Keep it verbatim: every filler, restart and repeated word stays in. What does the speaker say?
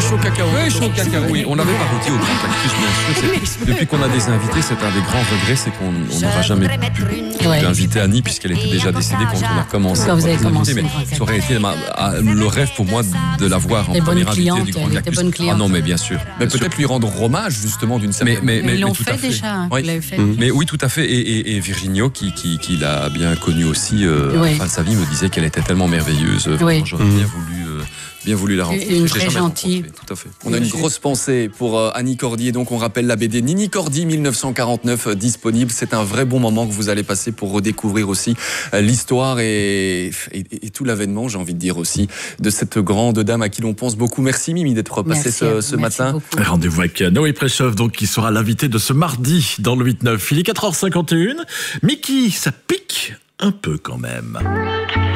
chaud cacao. Oui, chaud cacao. Oui, on n'avait pas goûté au Grand Cactus, bien sûr. Depuis qu'on a des invités, c'est un des grands regrets, c'est qu'on n'aura jamais pu Ouais. inviter Annie, puisqu'elle était déjà décédée quand on a commencé. Quand vous avez commencé, Mais le ça aurait été ma- le rêve pour moi de la voir en Des bonnes première invitée clientes, du Grand elle était Cactus. bonne cliente. Ah non, mais bien sûr. Mais bien sûr. peut-être lui rendre hommage, justement, d'une certaine Mais, mais, mais, Ils l'ont mais tout fait, à fait. déjà. Oui. Vous l'avez fait. Mmh. Mais oui, tout à fait. Et, et, et Virginio, qui, qui, qui l'a bien connue aussi, euh, Oui. à la fin de sa vie, me disait qu'elle était tellement merveilleuse. Vraiment, Oui. j'aurais bien voulu, euh, bien voulu la rencontrer. Une Je l'ai très jamais gentille. rencontrée, Tout à fait. On a une grosse pensée pour euh, Annie Cordy, et donc on rappelle la B D Nini Cordy mille neuf cent quarante-neuf euh, disponible. C'est un vrai bon moment que vous allez passer pour redécouvrir aussi euh, l'histoire et, et, et tout l'avènement, j'ai envie de dire aussi, de cette grande dame à qui l'on pense beaucoup. Merci Mimi d'être passée Merci à ce, vous, ce merci matin. beaucoup. Rendez-vous avec Noé Préchov, donc, qui sera l'invité de ce mardi dans le huit neuf. Il est quatre heures cinquante et une. Mickey, ça pique un peu quand même.